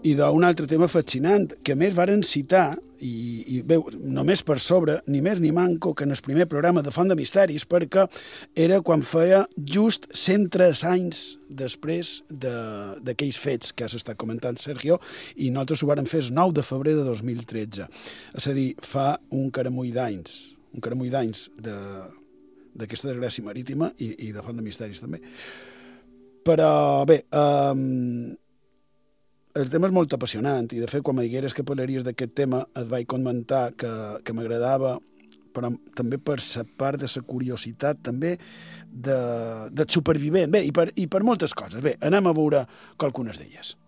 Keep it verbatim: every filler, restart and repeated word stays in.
I d'un altre tema fascinant, que a més varen citar, i, i bé, només per sobre, ni més ni manco que en el primer programa de Font de Misteris, perquè era quan feia just cent tres anys després d'aquells fets que has estat comentant, Sergio, i nosaltres ho vàrem fer el nou de febrer de dos mil tretze. És a dir, fa un caramull d'anys, un caramull d'anys d'aquesta desgràcia marítima i, i de Font de Misteris també. Però bé, um, el tema és molt apassionant i de fet quan me digueres que parlaries d'aquest tema et vaig comentar que, que m'agradava, però també per la part de la curiositat també de, de supervivent, bé, i per, i per moltes coses. Bé, anem a veure qualcunes d'elles.